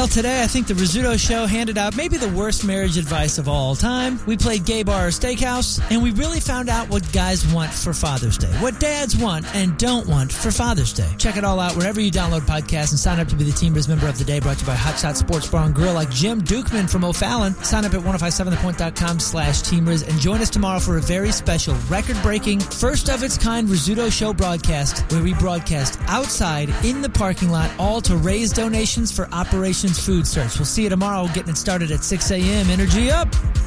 Well, today I think the Rizzuto Show handed out maybe the worst marriage advice of all time. We played Gay Bar or Steakhouse, and we really found out what guys want for Father's Day, what dads want and don't want for Father's Day. Check it all out wherever you download podcasts and sign up to be the Team Riz Member of the Day, brought to you by Hot Shot Sports Bar and Grill like Jim Dukeman from O'Fallon. Sign up at 1057thepoint.com/Team Riz and join us tomorrow for a very special, record-breaking, first-of-its-kind Rizzuto Show broadcast where we broadcast outside in the parking lot, all to raise donations for Operations Food Search. We'll see you tomorrow, getting it started at 6 a.m. Energy up!